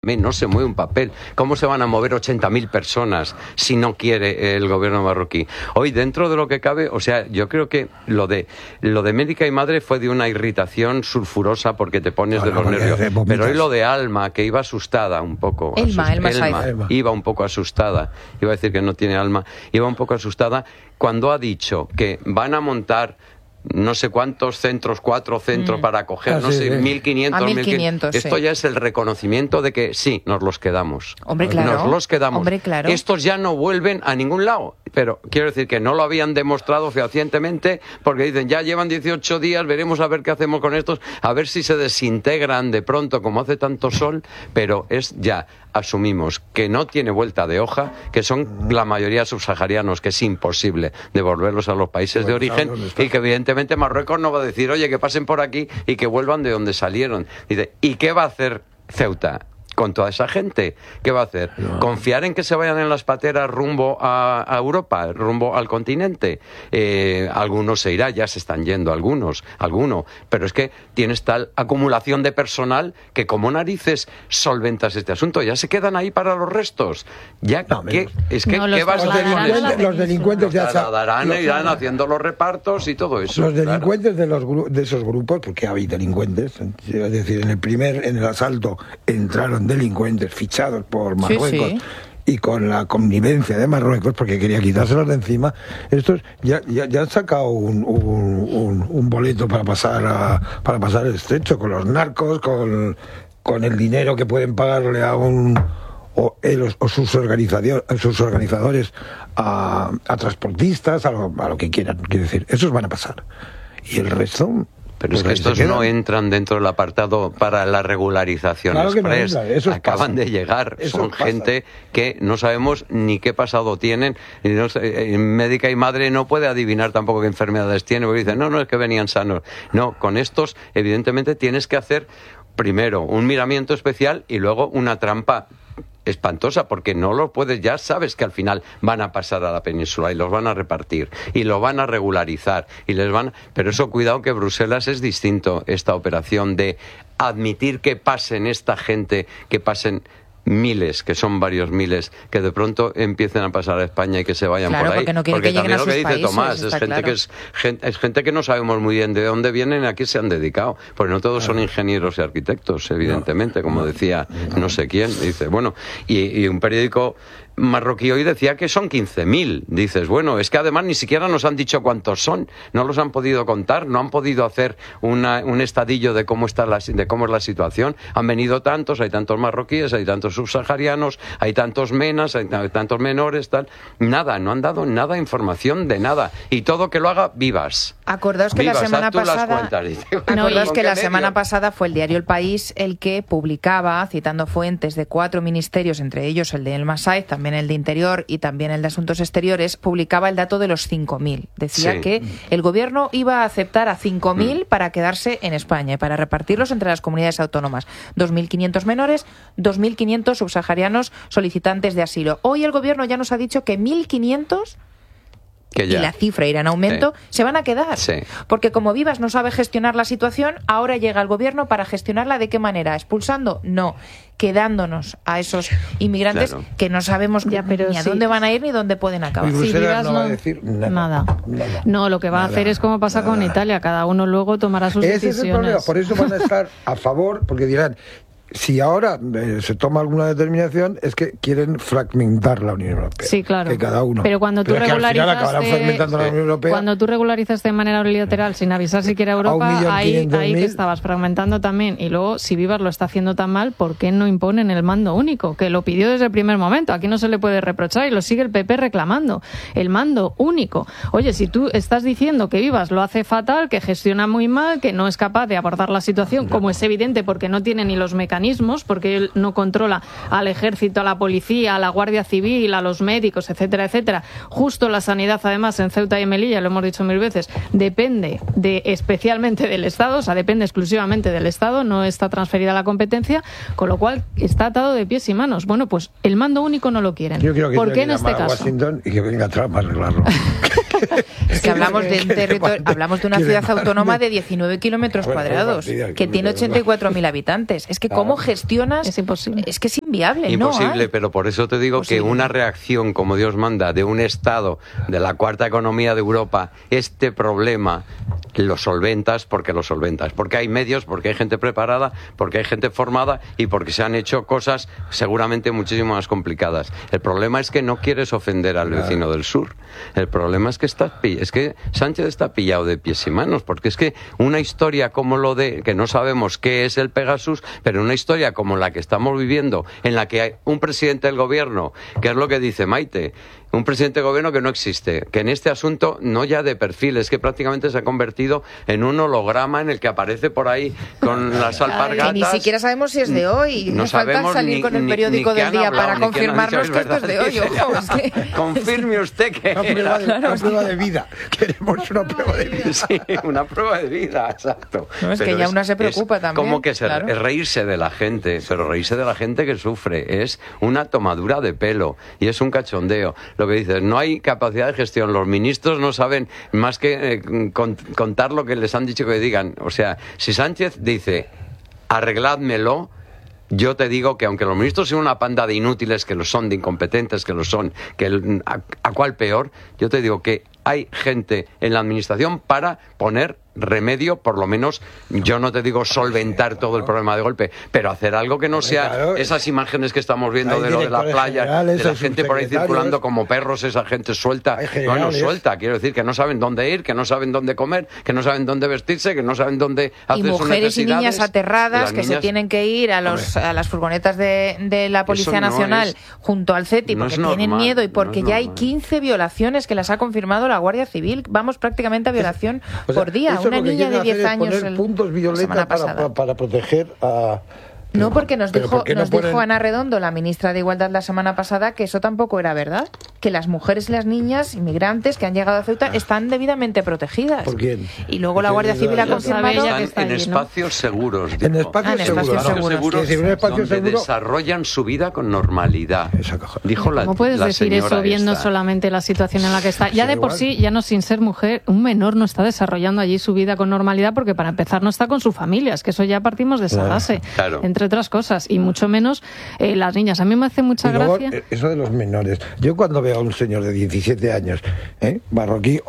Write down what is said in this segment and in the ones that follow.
entiéndeme, no se mueve un papel. ¿Cómo se van a mover 80.000 personas si no quiere el gobierno marroquí? Hoy, dentro de lo que cabe, o sea, yo creo que lo de Médica y Madre fue de una irritación sulfurosa porque te pones de los nervios. Pero hoy lo de Alma, que iba asustada un poco. Elma iba un poco asustada. Iba a decir que no tiene alma. Iba un poco asustada cuando ha dicho que van a montar no sé cuántos centros, 4 centros para acoger, 1.500. Esto ya es el reconocimiento de que sí, nos los quedamos. Hombre, claro. Nos los quedamos. Hombre, claro. Estos ya no vuelven a ningún lado. Pero quiero decir que no lo habían demostrado fehacientemente porque dicen, ya llevan 18 días, veremos a ver qué hacemos con estos, a ver si se desintegran de pronto como hace tanto sol, pero asumimos que no tiene vuelta de hoja, que son la mayoría subsaharianos, que es imposible devolverlos a los países de origen y que evidentemente Marruecos no va a decir, oye, que pasen por aquí y que vuelvan de donde salieron. Dice, ¿y qué va a hacer Ceuta con toda esa gente? ¿Qué va a hacer? ¿Confiar en que se vayan en las pateras rumbo a Europa, rumbo al continente? Algunos se irán, ya se están yendo algunos, pero es que tienes tal acumulación de personal que como narices solventas este asunto, ya se quedan ahí para los restos. Ya ¿qué vas a hacer? Los delincuentes ya irán haciendo los repartos y todo eso. Los delincuentes de esos grupos, porque hay delincuentes, es decir, en el asalto entraron delincuentes fichados por Marruecos y con la connivencia de Marruecos porque quería quitárselos de encima. Estos ya han sacado un boleto para pasar el estrecho con los narcos, con el dinero que pueden pagarle a sus organizadores a transportistas, a lo que quieran. Quiero decir, esos van a pasar y el resto. Pero es que estos no entran dentro del apartado para la regularización express. Acaban de llegar. Son gente que no sabemos ni qué pasado tienen. Médica y Madre no puede adivinar tampoco qué enfermedades tienen. Porque dicen, no, es que venían sanos. No, con estos, evidentemente, tienes que hacer primero un miramiento especial y luego una trampa espantosa, porque no lo puedes, ya sabes que al final van a pasar a la península y los van a repartir y lo van a regularizar pero eso, cuidado, que Bruselas es distinto, esta operación de admitir que pasen esta gente, que pasen miles, que son varios miles, que de pronto empiecen a pasar a España y que se vayan por ahí. Porque no quieren que lleguen a sus países. Porque también lo que dice Tomás, es gente que no sabemos muy bien de dónde vienen y a qué se han dedicado. Porque no todos son ingenieros y arquitectos, evidentemente, como decía no sé quién. Dice, bueno, y un periódico marroquí hoy decía que son 15.000. Dices, bueno, es que además ni siquiera nos han dicho cuántos son, no los han podido contar, no han podido hacer un estadillo de cómo es la situación. Han venido tantos, hay tantos marroquíes, hay tantos subsaharianos, hay tantos menas, hay tantos menores, tal. Nada, no han dado nada de información de nada. Y todo que lo haga Vivas. Acordaos que la semana pasada fue el diario El País el que publicaba, citando fuentes de 4 ministerios, entre ellos el de El Massaid, también el de Interior y también el de Asuntos Exteriores, publicaba el dato de los 5.000. Decía que el gobierno iba a aceptar a 5.000 para quedarse en España y para repartirlos entre las comunidades autónomas. 2.500 menores, 2.500 subsaharianos solicitantes de asilo. Hoy el gobierno ya nos ha dicho que 1.500... y la cifra irá en aumento, se van a quedar. Porque como Vivas no sabe gestionar la situación, ahora llega el gobierno para gestionarla. ¿De qué manera? ¿Expulsando? No. Quedándonos a esos inmigrantes que no sabemos ni a dónde van a ir ni dónde pueden acabar. Si Vivas no va a decir nada. No, lo que va a hacer es como pasa con Italia. Cada uno luego tomará sus decisiones. Ese es el problema. Por eso van a estar a favor, porque dirán, si ahora se toma alguna determinación, es que quieren fragmentar la Unión Europea. Sí, claro. Que cada uno. Pero cuando tú regularizaste de manera unilateral sin avisar siquiera a Europa, ahí te estabas fragmentando también. Y luego, si Vivas lo está haciendo tan mal, ¿por qué no imponen el mando único? Que lo pidió desde el primer momento. Aquí no se le puede reprochar y lo sigue el PP reclamando. El mando único. Oye, si tú estás diciendo que Vivas lo hace fatal, que gestiona muy mal, que no es capaz de abordar la situación, como es evidente porque no tiene ni los mecanismos, porque él no controla al ejército, a la policía, a la Guardia Civil, a los médicos, etcétera, etcétera. Justo la sanidad, además, en Ceuta y en Melilla, lo hemos dicho 1000 veces, depende especialmente del Estado, o sea, depende exclusivamente del Estado, no está transferida la competencia, con lo cual está atado de pies y manos. Bueno, pues el mando único no lo quieren. Yo quiero que ¿por qué en este caso? Washington y que venga Trump a arreglarlo. Es que hablamos de una ciudad autónoma de 19 kilómetros cuadrados, que tiene 84.000 habitantes. Es que ¿cómo gestionas? Es imposible. Es que es inviable. Imposible, no pero por eso te digo que una reacción como Dios manda de un Estado de la cuarta economía de Europa, este problema lo solventas, porque hay medios, porque hay gente preparada, porque hay gente formada y porque se han hecho cosas seguramente muchísimo más complicadas. El problema es que no quieres ofender al vecino del sur. El problema es que Sánchez está pillado de pies y manos, porque es que una historia como lo de que no sabemos qué es el Pegasus, pero una historia como la que estamos viviendo, en la que hay un presidente del gobierno, que es lo que dice Maite, un presidente de gobierno que no existe, que en este asunto no ya de perfil, es que prácticamente se ha convertido en un holograma en el que aparece por ahí con las alpargatas. Que ni siquiera sabemos si es de hoy. No falta salir con el periódico del día para confirmarnos que esto es de hoy. Confirme usted que una prueba de vida. Queremos una prueba de vida. Sí, una prueba de vida, exacto. No, es que ya una se preocupa también. Como que es reírse de la gente, pero reírse de la gente que sufre. Es una tomadura de pelo y es un cachondeo. Lo que dices, no hay capacidad de gestión. Los ministros no saben más que contar lo que les han dicho que digan. O sea, si Sánchez dice, arregládmelo, yo te digo que aunque los ministros sean una panda de inútiles, que lo son, de incompetentes, que lo son, que a cuál peor, yo te digo que hay gente en la administración para poner remedio, por lo menos, yo no te digo solventar todo el problema de golpe, pero hacer algo que no sea esas imágenes que estamos viendo de lo de la playa, de la gente por ahí circulando como perros, esa gente suelta, no suelta, quiero decir que no saben dónde ir, que no saben dónde comer, que no saben dónde vestirse, que no saben dónde hacer sus necesidades. Y mujeres y niñas aterradas que se tienen que ir a las furgonetas de la Policía Nacional junto al CETI porque tienen miedo y porque ya hay 15 violaciones que las ha confirmado la Guardia Civil. Vamos prácticamente a violación por día. Una niña de 10 años poner puntos violeta para proteger a... No, porque nos dijo Ana Redondo, la ministra de Igualdad, la semana pasada, que eso tampoco era verdad, que las mujeres y las niñas inmigrantes que han llegado a Ceuta están debidamente protegidas. ¿Por quién? Y luego la Guardia Civil ha confirmado que están en espacios seguros. En espacios seguros. Donde desarrollan su vida con normalidad. Dijo ¿Cómo puedes decir eso viendo solamente la situación en la que está? Ya de por sí, ya no sin ser mujer, un menor no está desarrollando allí su vida con normalidad porque para empezar no está con su familia, es que eso ya partimos de esa base. Claro. Entre otras cosas, y mucho menos las niñas. A mí me hace mucha gracia. Eso de los menores. Yo cuando veo a un señor de 17 años, marroquí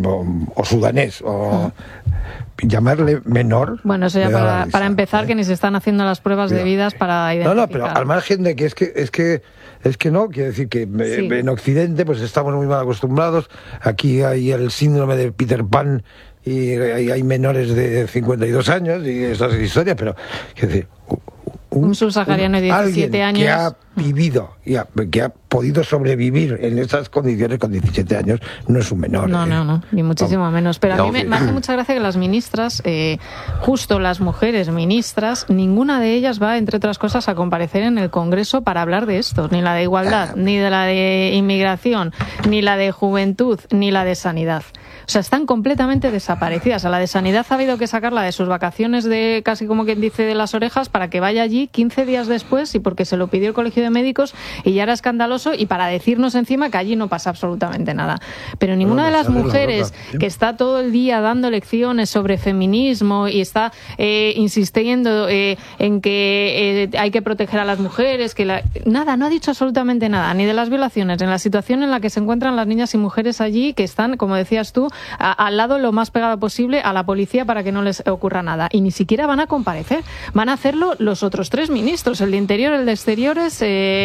o sudanés, o llamarle menor... Bueno, eso ya para empezar, que ni se están haciendo las pruebas debidas para identificar. No, pero al margen de que es que no, quiere decir que en Occidente pues estamos muy mal acostumbrados. Aquí hay el síndrome de Peter Pan y hay menores de 52 años y esas historias, pero quiero decir... Un subsahariano de 17 años que ha vivido y que ha podido sobrevivir en esas condiciones con 17 años no es un menor. No, ni muchísimo menos. Pero a mí me hace mucha gracia que las ministras, justo las mujeres ministras, ninguna de ellas va, entre otras cosas, a comparecer en el Congreso para hablar de esto. Ni la de igualdad, ni de la de inmigración, ni la de juventud, ni la de sanidad. O sea, están completamente desaparecidas. A la de sanidad ha habido que sacarla de sus vacaciones de casi como quien dice de las orejas para que vaya allí 15 días después y porque se lo pidió el Colegio de Médicos y ya era escandaloso y para decirnos encima que allí no pasa absolutamente nada. Pero ninguna de las mujeres que está todo el día dando lecciones sobre feminismo y está insistiendo en que hay que proteger a las mujeres, nada, no ha dicho absolutamente nada, ni de las violaciones, ni en la situación en la que se encuentran las niñas y mujeres allí que están, como decías tú, al lado lo más pegado posible a la policía para que no les ocurra nada. Y ni siquiera van a comparecer. Van a hacerlo los otros tres ministros, el de Interior, el de Exteriores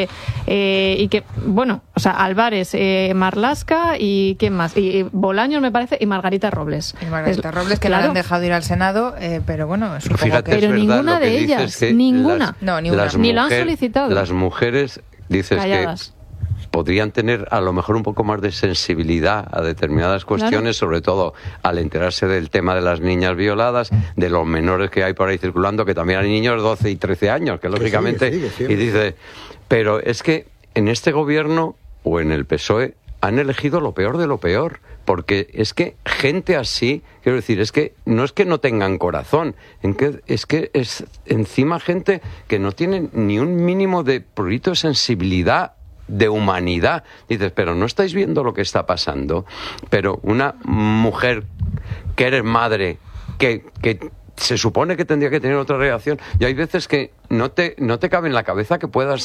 y que, bueno, o sea, Álvarez, Marlaska y ¿quién más? Y Bolaños, me parece, y Margarita Robles. Y Margarita Robles, que la han dejado ir al Senado, pero bueno, supongo que... Pero ninguna de ellas, ninguna. Ni lo han solicitado. Las mujeres, dices calladas, que podrían tener a lo mejor un poco más de sensibilidad a determinadas cuestiones, sobre todo al enterarse del tema de las niñas violadas, de los menores que hay por ahí circulando, que también hay niños de 12 y 13 años, que lógicamente... Y dice, pero es que en este gobierno o en el PSOE han elegido lo peor de lo peor, porque es que gente así, quiero decir, es que no tengan corazón, es que es encima gente que no tiene ni un mínimo de prurito de sensibilidad, de humanidad. Dices, pero no estáis viendo lo que está pasando. Pero una mujer que eres madre, que se supone que tendría que tener otra reacción, y hay veces que no te cabe en la cabeza que puedas ser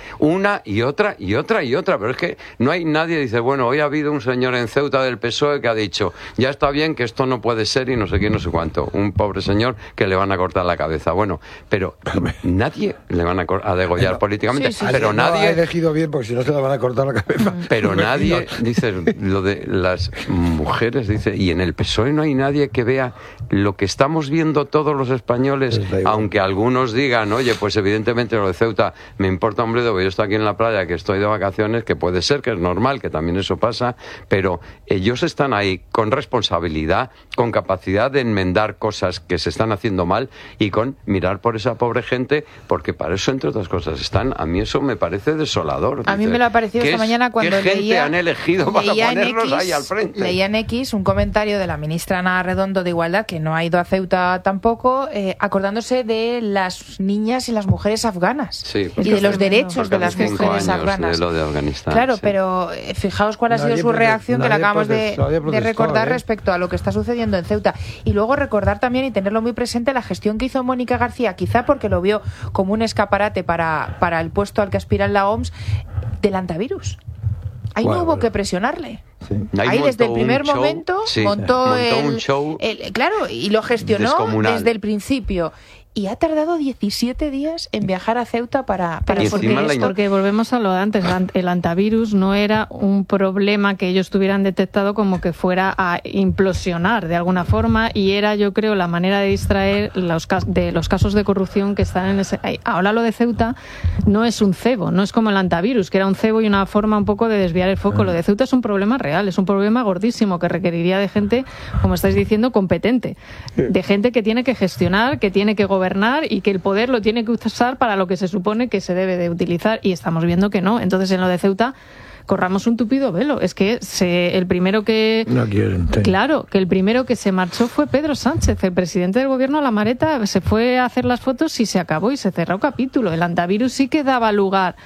una y otra, pero es que no hay nadie, dice, bueno, hoy ha habido un señor en Ceuta del PSOE que ha dicho, ya está bien, que esto no puede ser y no sé qué, no sé cuánto, un pobre señor que le van a cortar la cabeza. Bueno, pero nadie le van a degollar políticamente, pero nadie... No ha elegido bien, porque si no se le van a cortar la cabeza. Pero nadie, dice, lo de las mujeres, dice, y en el PSOE no hay nadie que vea lo que estamos viendo todos los españoles, aunque algunos digan, oye, pues evidentemente lo de Ceuta me importa un bledo, yo estoy aquí en la playa, que estoy de vacaciones, que puede ser, que es normal, que también eso pasa, pero ellos están ahí con responsabilidad, con capacidad de enmendar cosas que se están haciendo mal y con mirar por esa pobre gente, porque para eso, entre otras cosas, están. A mí eso me parece desolador. A mí me lo ha parecido esta mañana cuando ¿qué gente han elegido para ponernos ahí al frente? Leía en X un comentario de la ministra Ana Redondo de Igualdad, que no ha ido a Ceuta tampoco, acordándose de las niñas y las mujeres afganas y de los derechos de las mujeres afganas. De lo de Afganistán, claro, pero fijaos cuál ha sido su reacción, que la acabamos de recordar respecto a lo que está sucediendo en Ceuta. Y luego recordar también y tenerlo muy presente la gestión que hizo Mónica García, quizá porque lo vio como un escaparate para el puesto al que aspira en la OMS, del antivirus. Ahí no hubo que presionarle. Sí. Ahí desde el primer momento montó un show, claro, y lo gestionó descomunal desde el principio. Y ha tardado 17 días en viajar a Ceuta para porque volvemos a lo de antes. El antivirus no era un problema que ellos tuvieran detectado como que fuera a implosionar de alguna forma, y era, yo creo, la manera de distraer los casos de corrupción que están en ese... Ahora lo de Ceuta no es un cebo, no es como el antivirus, que era un cebo y una forma un poco de desviar el foco. Lo de Ceuta es un problema real, es un problema gordísimo que requeriría de gente, como estáis diciendo, competente, de gente que tiene que gestionar, que tiene que gobernar y que el poder lo tiene que usar para lo que se supone que se debe de utilizar, y estamos viendo que no. Entonces, en lo de Ceuta, corramos un tupido velo. Es que el primero que... No quieren. Claro, que el primero que se marchó fue Pedro Sánchez, el presidente del gobierno, a la maleta, se fue a hacer las fotos y se acabó y se cerró capítulo. El antivirus sí que daba lugar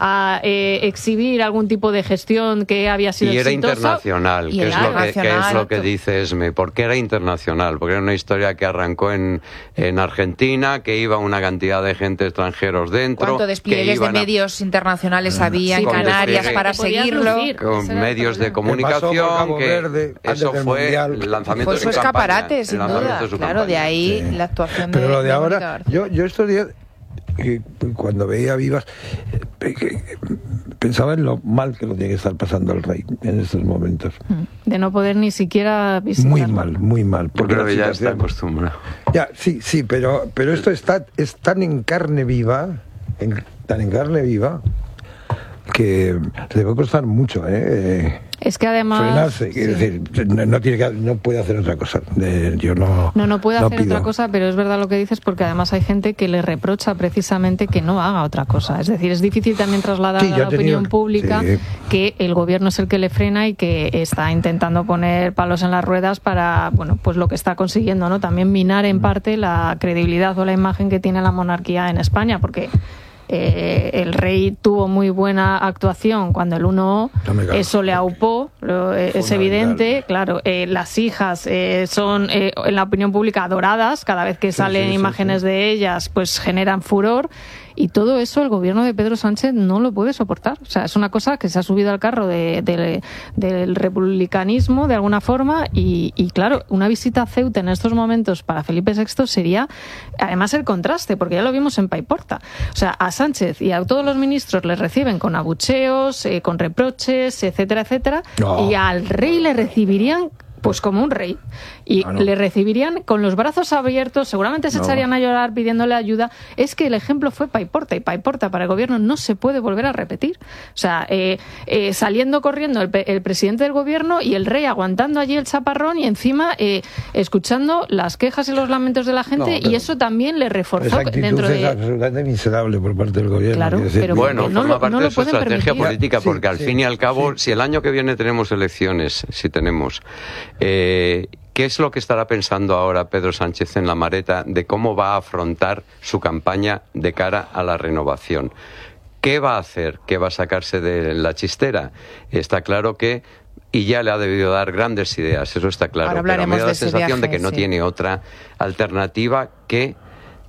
a exhibir algún tipo de gestión que había sido exitosa. Y era internacional, que es lo que dice Esme. ¿Por qué era internacional? Porque era una historia que arrancó en Argentina, que iba una cantidad de gente extranjeros dentro. ¿Cuánto despliegues de medios internacionales había en Canarias para seguirlo? Con medios de comunicación, que eso fue el lanzamiento de su escaparate, sin duda. Claro, de ahí la actuación Pero lo de ahora, yo estos días, cuando veía Vivas, pensaba en lo mal que lo tiene que estar pasando el rey en estos momentos. De no poder ni siquiera visitarlo. Muy mal. Porque creo que ya está acostumbrado. Ya, sí, pero esto es tan en carne viva, que le va a costar mucho, Es que además... frenarse, es decir, no puede hacer otra cosa. No puede hacer otra cosa, pero es verdad lo que dices, porque además hay gente que le reprocha precisamente que no haga otra cosa. Es decir, es difícil también trasladar a la opinión pública que el gobierno es el que le frena y que está intentando poner palos en las ruedas para, bueno, pues lo que está consiguiendo, ¿no? También minar en parte la credibilidad o la imagen que tiene la monarquía en España, porque... el rey tuvo muy buena actuación cuando el 1O, eso le aupó, es evidente, claro, las hijas son en la opinión pública adoradas, cada vez que salen imágenes de ellas pues generan furor, y todo eso el gobierno de Pedro Sánchez no lo puede soportar. O sea, es una cosa que se ha subido al carro del republicanismo de alguna forma, y claro, una visita a Ceuta en estos momentos para Felipe VI sería además el contraste, porque ya lo vimos en Paiporta. O sea, a Sánchez y a todos los ministros les reciben con abucheos, con reproches, etcétera, etcétera, y al rey le recibirían pues como un rey, y le recibirían con los brazos abiertos, seguramente se echarían a llorar pidiéndole ayuda. Es que el ejemplo fue Paiporta, y Paiporta para el gobierno no se puede volver a repetir. O sea, saliendo corriendo el presidente del gobierno y el rey aguantando allí el chaparrón, y encima escuchando las quejas y los lamentos de la gente, y eso también le reforzó dentro de... es absolutamente miserable por parte del gobierno. Claro, pero bueno, forma parte de su estrategia permitir. política, porque al fin y al cabo, si el año que viene tenemos elecciones, si tenemos... ¿qué es lo que estará pensando ahora Pedro Sánchez en la maleta de cómo va a afrontar su campaña de cara a la renovación? ¿Qué va a hacer? ¿Qué va a sacarse de la chistera? Está claro que... Y ya le ha debido dar grandes ideas, eso está claro. Pero me da la sensación de que no tiene otra alternativa que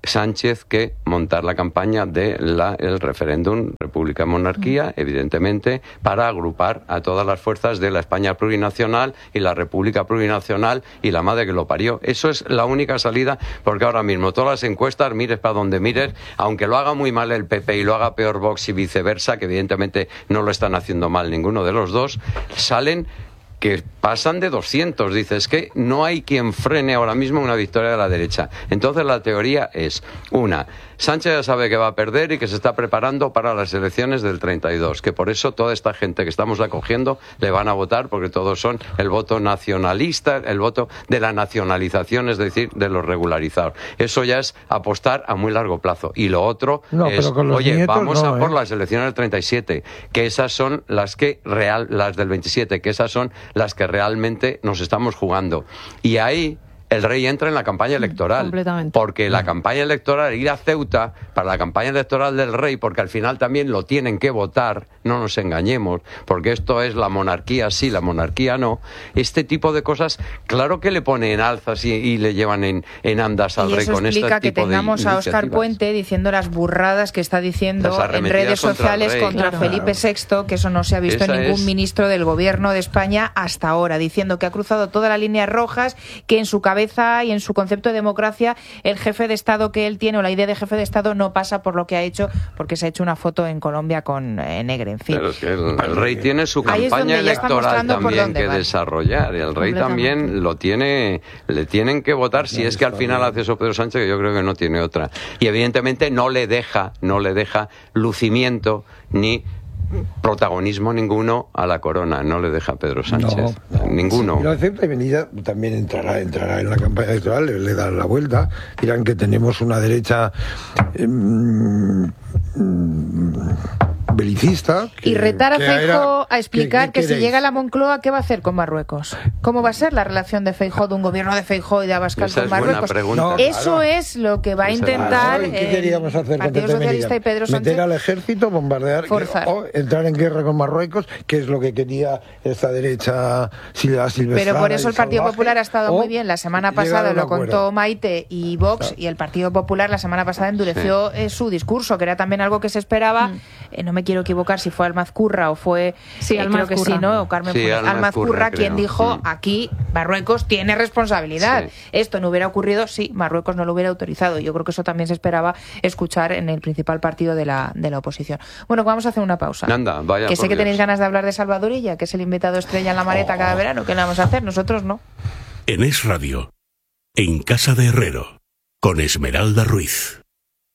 Sánchez que montar la campaña del referéndum República-Monarquía, evidentemente, para agrupar a todas las fuerzas de la España plurinacional y la República plurinacional y la madre que lo parió. Eso es la única salida, porque ahora mismo todas las encuestas, mires para donde mires, aunque lo haga muy mal el PP y lo haga peor Vox y viceversa, que evidentemente no lo están haciendo mal ninguno de los dos, salen que pasan de 200. Dices que no hay quien frene ahora mismo una victoria de la derecha. Entonces la teoría es, Sánchez ya sabe que va a perder y que se está preparando para las elecciones del 32, que por eso toda esta gente que estamos acogiendo le van a votar, porque todos son el voto nacionalista, el voto de la nacionalización, es decir, de los regularizados. Eso ya es apostar a muy largo plazo. Y lo otro es, vamos a por las elecciones del 37, que esas son las del 27, que esas son las que realmente nos estamos jugando. Y ahí el rey entra en la campaña electoral, porque la campaña electoral, ir a Ceuta para la campaña electoral del rey, porque al final también lo tienen que votar, no nos engañemos, porque esto es la monarquía sí, la monarquía no, este tipo de cosas, claro que le pone en alzas y le llevan en andas al rey con este tipo de iniciativas. Y eso explica que tengamos a Óscar Puente diciendo las burradas que está diciendo en redes sociales contra Felipe VI, que eso no se ha visto en ningún ministro del gobierno de España hasta ahora, diciendo que ha cruzado todas las líneas rojas, que en su cabeza y en su concepto de democracia el jefe de Estado que él tiene, o la idea de jefe de Estado, no pasa por lo que ha hecho, porque se ha hecho una foto en Colombia con Negre, en fin. Pero es que el rey tiene su campaña electoral también que desarrollar, y el rey también le tienen que votar, si es que al final hace eso Pedro Sánchez, que yo creo que no tiene otra. Y evidentemente no le deja lucimiento ni protagonismo ninguno a la corona, no le deja Pedro Sánchez, ninguno. Si lo acepta y venida, también entrará en la campaña electoral, le dan la vuelta, dirán que tenemos una derecha belicista. Y retar a Feijóo a explicar que si llega a la Moncloa, ¿qué va a hacer con Marruecos? ¿Cómo va a ser la relación de Feijóo, de un gobierno de Feijóo y de Abascal con Marruecos? Eso es lo que va a intentar el Partido Socialista y Pedro Sánchez. Meter al ejército, bombardear o entrar en guerra con Marruecos, que es lo que quería esta derecha silvestrada. Pero por eso el Partido Popular ha estado muy bien. La semana pasada lo contó Maite y Vox, y el Partido Popular la semana pasada endureció su discurso, que era también algo que se esperaba. No me quiero equivocar si fue Almazcurra o fue creo que sí, ¿no? O Carmen Almazcurra quien dijo aquí Marruecos tiene responsabilidad. Esto no hubiera ocurrido si Marruecos no lo hubiera autorizado. Yo creo que eso también se esperaba escuchar en el principal partido de la oposición. Bueno, vamos a hacer una pausa. Anda, vaya, que sé que tenéis ganas de hablar de Salvadorilla, que es el invitado estrella en la maleta cada verano. ¿Qué le vamos a hacer? Nosotros no. En Es Radio, en Casa de Herrero, con Esmeralda Ruiz.